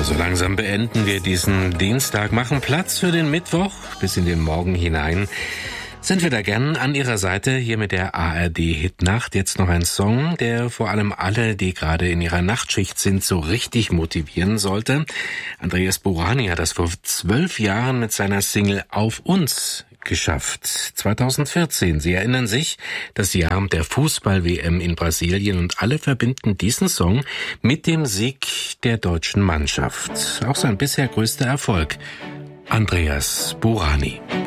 So langsam beenden wir diesen Dienstag, machen Platz für den Mittwoch bis in den Morgen hinein. Sind wir da gern an Ihrer Seite hier mit der ARD-Hitnacht. Jetzt noch ein Song, der vor allem alle, die gerade in ihrer Nachtschicht sind, so richtig motivieren sollte. Andreas Burani hat das vor 12 Jahren mit seiner Single Auf uns geschafft. 2014. Sie erinnern sich, das Jahr der Fußball-WM in Brasilien, und alle verbinden diesen Song mit dem Sieg der deutschen Mannschaft. Auch sein bisher größter Erfolg. Andreas Burani.